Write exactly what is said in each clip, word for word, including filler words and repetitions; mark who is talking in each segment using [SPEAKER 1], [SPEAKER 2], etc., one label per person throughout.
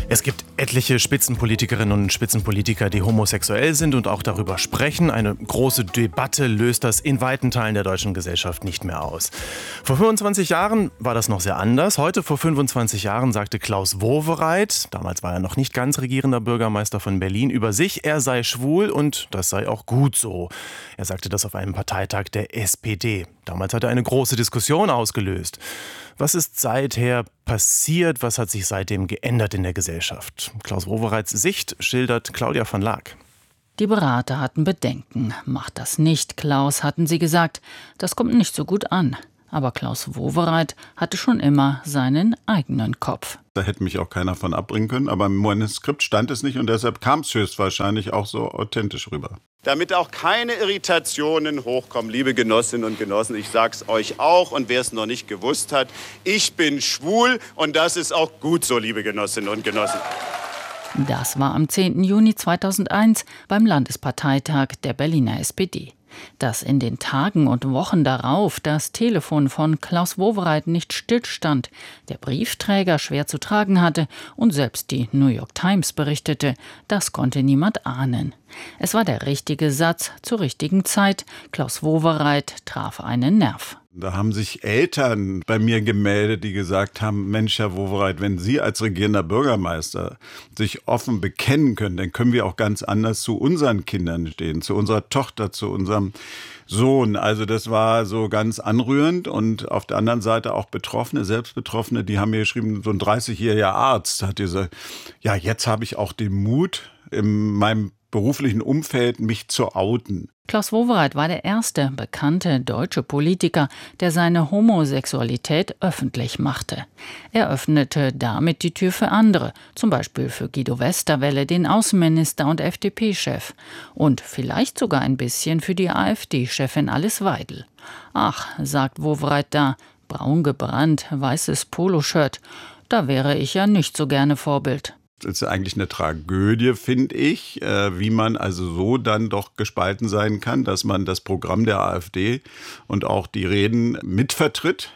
[SPEAKER 1] Es gibt etliche Spitzenpolitikerinnen und Spitzenpolitiker, die homosexuell sind und auch darüber sprechen. Eine große Debatte löst das in weiten Teilen der deutschen Gesellschaft nicht mehr aus. Vor fünfundzwanzig Jahren war das noch sehr anders. Heute, vor fünfundzwanzig Jahren, sagte Klaus Wowereit, damals war er noch nicht ganz regierender Bürgermeister von Berlin, über sich, er sei schwul und das sei auch gut so. Er sagte das auf einem Parteitag der S P D. Damals hat er eine große Diskussion ausgelöst. Was ist seither passiert? Was hat sich seitdem geändert in der Gesellschaft? Klaus Wowereits Sicht schildert Claudia von Laak.
[SPEAKER 2] Die Berater hatten Bedenken. Macht das nicht, Klaus, hatten sie gesagt. Das kommt nicht so gut an. Aber Klaus Wowereit hatte schon immer seinen eigenen Kopf.
[SPEAKER 3] Da hätte mich auch keiner von abbringen können, aber im Manuskript stand es nicht und deshalb kam es höchstwahrscheinlich auch so authentisch rüber.
[SPEAKER 4] Damit auch keine Irritationen hochkommen, liebe Genossinnen und Genossen, ich sag's euch auch und wer es noch nicht gewusst hat, ich bin schwul und das ist auch gut so, liebe Genossinnen und Genossen.
[SPEAKER 2] Das war am zehnten Juni zweitausendeins beim Landesparteitag der Berliner S P D. Dass in den Tagen und Wochen darauf das Telefon von Klaus Wowereit nicht stillstand, der Briefträger schwer zu tragen hatte und selbst die New York Times berichtete, das konnte niemand ahnen. Es war der richtige Satz zur richtigen Zeit. Klaus Wowereit traf einen Nerv.
[SPEAKER 3] Da haben sich Eltern bei mir gemeldet, die gesagt haben, Mensch, Herr Wowereit, wenn Sie als regierender Bürgermeister sich offen bekennen können, dann können wir auch ganz anders zu unseren Kindern stehen, zu unserer Tochter, zu unserem Sohn. Also das war so ganz anrührend und auf der anderen Seite auch Betroffene, selbst Betroffene, die haben mir geschrieben, so ein dreißigjähriger Arzt hat gesagt, ja, jetzt habe ich auch den Mut, in meinem beruflichen Umfeld mich zu outen.
[SPEAKER 2] Klaus Wowereit war der erste bekannte deutsche Politiker, der seine Homosexualität öffentlich machte. Er öffnete damit die Tür für andere, zum Beispiel für Guido Westerwelle, den Außenminister und F D P-Chef. Und vielleicht sogar ein bisschen für die AfD-Chefin Alice Weidel. Ach, sagt Wowereit da, braun gebrannt, weißes Poloshirt, da wäre ich ja nicht so gerne Vorbild.
[SPEAKER 3] Das ist eigentlich eine Tragödie, finde ich, wie man also so dann doch gespalten sein kann, dass man das Programm der AfD und auch die Reden mitvertritt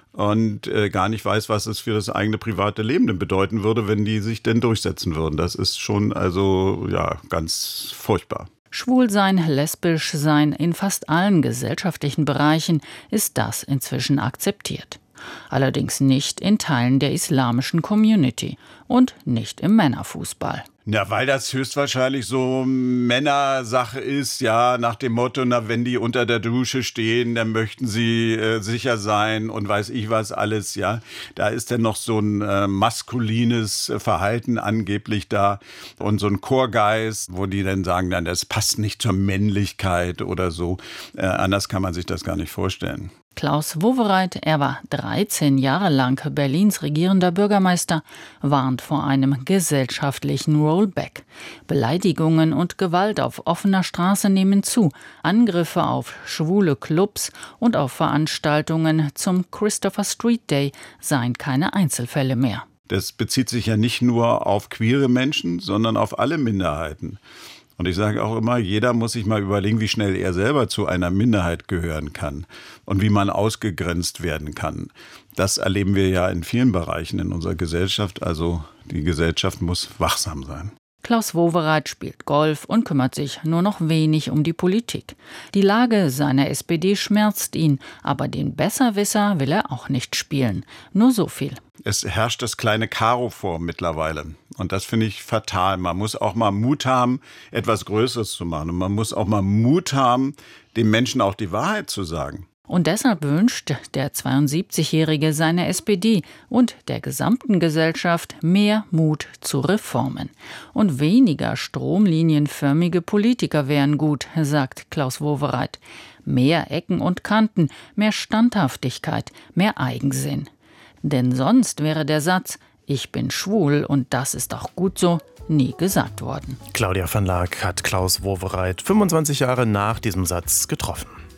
[SPEAKER 3] und gar nicht weiß, was es für das eigene private Leben denn bedeuten würde, wenn die sich denn durchsetzen würden. Das ist schon also ja ganz furchtbar.
[SPEAKER 2] Schwulsein, lesbisch sein, in fast allen gesellschaftlichen Bereichen ist das inzwischen akzeptiert. Allerdings nicht in Teilen der islamischen Community und nicht im Männerfußball.
[SPEAKER 3] Ja, weil das höchstwahrscheinlich so Männersache ist, ja, nach dem Motto, na, wenn die unter der Dusche stehen, dann möchten sie äh, sicher sein und weiß ich was alles, ja. Da ist dann noch so ein äh, maskulines Verhalten angeblich da und so ein Chorgeist, wo die dann sagen, na, das passt nicht zur Männlichkeit oder so. Äh, anders kann man sich das gar nicht vorstellen.
[SPEAKER 2] Klaus Wowereit, er war dreizehn Jahre lang Berlins regierender Bürgermeister, warnt vor einem gesellschaftlichen Rollback. Beleidigungen und Gewalt auf offener Straße nehmen zu. Angriffe auf schwule Clubs und auf Veranstaltungen zum Christopher Street Day seien keine Einzelfälle mehr.
[SPEAKER 3] Das bezieht sich ja nicht nur auf queere Menschen, sondern auf alle Minderheiten. Und ich sage auch immer, jeder muss sich mal überlegen, wie schnell er selber zu einer Minderheit gehören kann und wie man ausgegrenzt werden kann. Das erleben wir ja in vielen Bereichen in unserer Gesellschaft. Also die Gesellschaft muss wachsam sein.
[SPEAKER 2] Klaus Wowereit spielt Golf und kümmert sich nur noch wenig um die Politik. Die Lage seiner S P D schmerzt ihn, aber den Besserwisser will er auch nicht spielen. Nur so viel.
[SPEAKER 3] Es herrscht das kleine Karo vor mittlerweile. Und das finde ich fatal. Man muss auch mal Mut haben, etwas Größeres zu machen. Und man muss auch mal Mut haben, den Menschen auch die Wahrheit zu sagen.
[SPEAKER 2] Und deshalb wünscht der zweiundsiebzigjährige seiner S P D und der gesamten Gesellschaft mehr Mut zu Reformen. Und weniger stromlinienförmige Politiker wären gut, sagt Klaus Wowereit. Mehr Ecken und Kanten, mehr Standhaftigkeit, mehr Eigensinn. Denn sonst wäre der Satz, ich bin schwul und das ist auch gut so, nie gesagt worden.
[SPEAKER 1] Claudia von Laak hat Klaus Wowereit fünfundzwanzig Jahre nach diesem Satz getroffen.